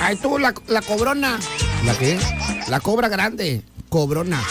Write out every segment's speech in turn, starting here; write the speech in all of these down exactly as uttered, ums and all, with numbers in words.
Ay, tú, la, la cobrona. ¿La qué? La cobra grande. Cobrona.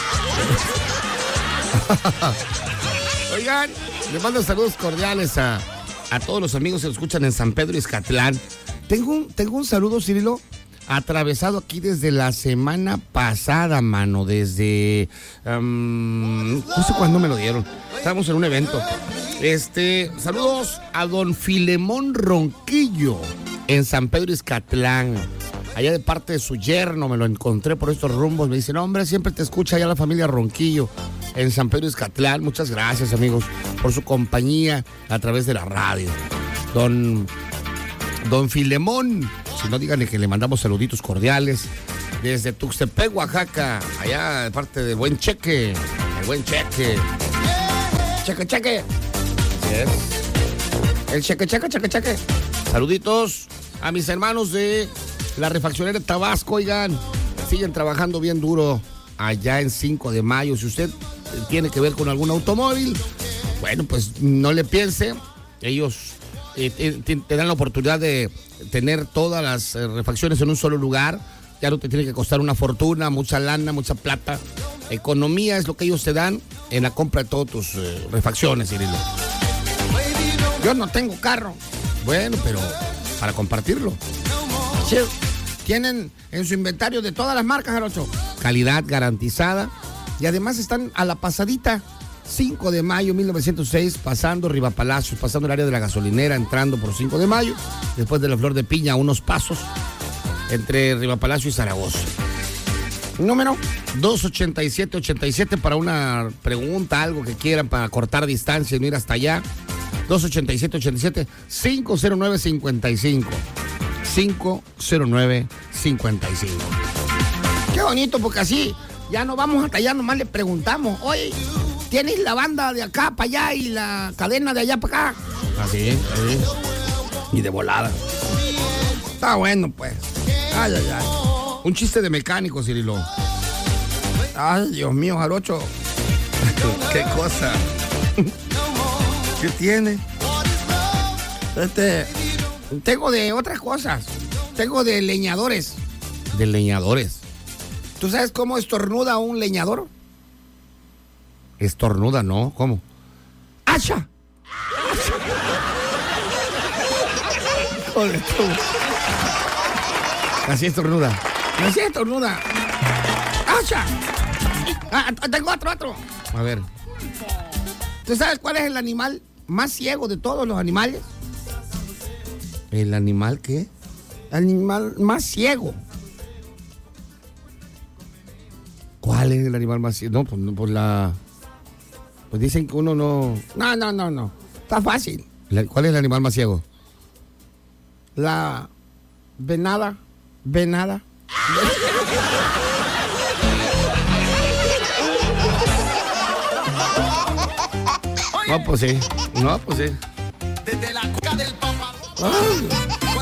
Oigan, les mando saludos cordiales a, a todos los amigos que nos escuchan en San Pedro Izcatlán. Tengo un, tengo un saludo, Cirilo, atravesado aquí desde la semana pasada, mano. Desde... Um, no sé cuándo me lo dieron. Estábamos en un evento. Este, saludos a don Filemón Ronquillo en San Pedro Izcatlán. Allá de parte de su yerno, me lo encontré por estos rumbos. Me dicen, hombre, siempre te escucha allá la familia Ronquillo en San Pedro Izcatlán. Muchas gracias, amigos, por su compañía a través de la radio. Don, don Filemón, si no, díganle que le mandamos saluditos cordiales desde Tuxtepec, Oaxaca, allá de parte del buen Cheque, el buen Cheque. Cheque, Cheque. Así es. El Cheque, Cheque, Cheque, Cheque. Saluditos a mis hermanos de la refaccionera de Tabasco, oigan, siguen trabajando bien duro allá en cinco de mayo. Si usted tiene que ver con algún automóvil, bueno, pues no le piense. Ellos eh, te, te dan la oportunidad de tener todas las eh, refacciones en un solo lugar. Ya no te tiene que costar una fortuna, mucha lana, mucha plata. Economía es lo que ellos te dan en la compra de todas tus eh, refacciones, Cirilo. Yo no tengo carro. Bueno, pero para compartirlo. Sí. Tienen en su inventario de todas las marcas, Jarocho. Calidad garantizada. Y además están a la pasadita. cinco de mayo mil novecientos seis, pasando Riva Palacios, pasando el área de la gasolinera, entrando por cinco de mayo, después de la Flor de Piña, unos pasos entre Riva Palacio y Zaragoza. Número dos ochenta y siete ochenta y siete para una pregunta, algo que quieran para cortar distancia y no ir hasta allá. dos ochenta y siete ochenta y siete, cinco cero nueve cincuenta y cinco. cinco cero nueve cincuenta y cinco. Qué bonito, porque así ya no vamos hasta allá, nomás le preguntamos, oye, ¿tienes la banda de acá para allá y la cadena de allá para acá? Así, así. Y de volada. Está bueno, pues. Ay, ay, ay. Un chiste de mecánico, Cirilo. Ay, Dios mío, Jarocho. ¿Qué cosa? ¿Qué tiene? Este, tengo de otras cosas. Tengo de leñadores. De leñadores. ¿Tú sabes cómo estornuda un leñador? Estornuda, ¿no? ¿Cómo? ¡Hacha! Joder, tú. Así estornuda. Así estornuda. ¡Hacha! Ah, tengo otro, otro. A ver. ¿Tú sabes cuál es el animal más ciego de todos los animales? ¿El animal qué? El animal más ciego. ¿Cuál es el animal más ciego? No, pues, pues la... Pues dicen que uno no... No, no, no, no. Está fácil. La, ¿Cuál es el animal más ciego? La venada. Venada. No, pues sí. No, pues sí. Desde la cuca del papá. Ay.